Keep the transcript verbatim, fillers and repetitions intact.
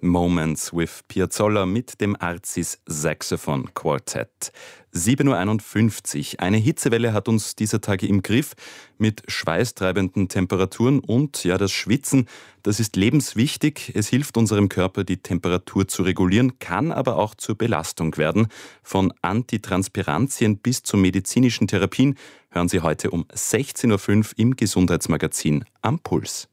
Moments with Piazzolla mit dem Arzis Saxophone Quartett. sieben Uhr einundfünfzig. Eine Hitzewelle hat uns dieser Tage im Griff mit schweißtreibenden Temperaturen und ja, das Schwitzen, das ist lebenswichtig. Es hilft unserem Körper, die Temperatur zu regulieren, kann aber auch zur Belastung werden. Von Antitranspirantien bis zu medizinischen Therapien hören Sie heute um sechzehn Uhr fünf im Gesundheitsmagazin Am Puls.